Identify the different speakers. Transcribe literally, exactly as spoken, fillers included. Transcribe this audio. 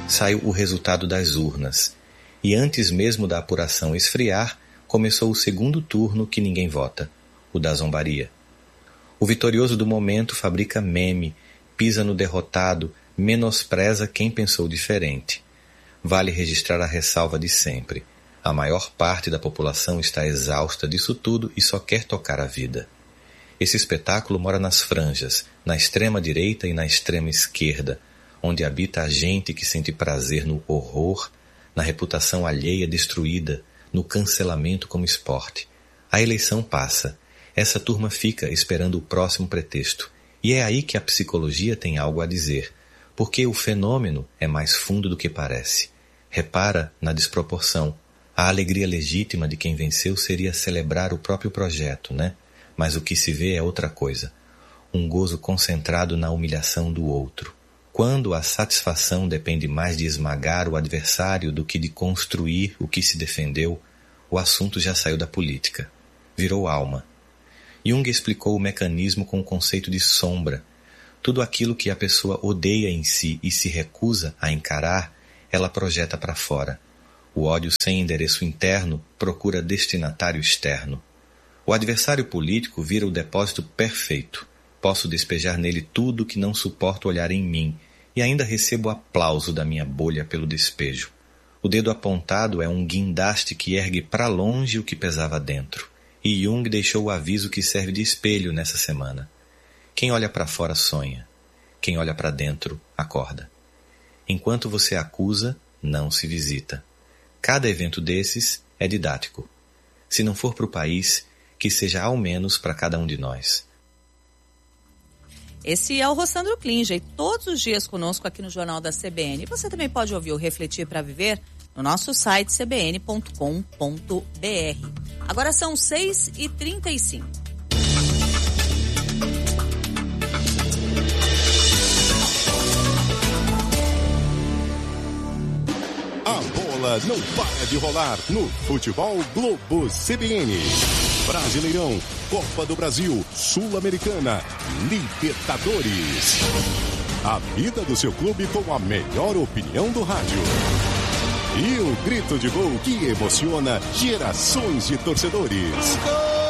Speaker 1: saiu o resultado das urnas, e antes mesmo da apuração esfriar, começou o segundo turno que ninguém vota, o da zombaria. O vitorioso do momento fabrica meme, pisa no derrotado, menospreza quem pensou diferente. Vale registrar a ressalva de sempre. A maior parte da população está exausta disso tudo e só quer tocar a vida. Esse espetáculo mora nas franjas, na extrema direita e na extrema esquerda, onde habita a gente que sente prazer no horror, na reputação alheia destruída, no cancelamento como esporte. A eleição passa. Essa turma fica esperando o próximo pretexto. E é aí que a psicologia tem algo a dizer, porque o fenômeno é mais fundo do que parece. Repara na desproporção. A alegria legítima de quem venceu seria celebrar o próprio projeto, né? Mas o que se vê é outra coisa. Um gozo concentrado na humilhação do outro. Quando a satisfação depende mais de esmagar o adversário do que de construir o que se defendeu, o assunto já saiu da política. Virou alma. Jung explicou o mecanismo com o conceito de sombra. Tudo aquilo que a pessoa odeia em si e se recusa a encarar, ela projeta para fora. O ódio sem endereço interno procura destinatário externo. O adversário político vira o depósito perfeito. Posso despejar nele tudo que não suporto olhar em mim e ainda recebo o aplauso da minha bolha pelo despejo. O dedo apontado é um guindaste que ergue para longe o que pesava dentro. E Jung deixou o aviso que serve de espelho nessa semana. Quem olha para fora sonha. Quem olha para dentro acorda. Enquanto você acusa, não se visita. Cada evento desses é didático. Se não for para o país, que seja ao menos para cada um de nós.
Speaker 2: Esse é o Rossandro Klinger, todos os dias conosco aqui no Jornal da C B N. Você também pode ouvir o Refletir para Viver no nosso site c b n ponto com ponto b r. Agora são seis e trinta e cinco.
Speaker 3: A bola não para de rolar no Futebol Globo C B N. Brasileirão, Copa do Brasil, Sul-Americana, Libertadores. A vida do seu clube com a melhor opinião do rádio. E o grito de gol que emociona gerações de torcedores.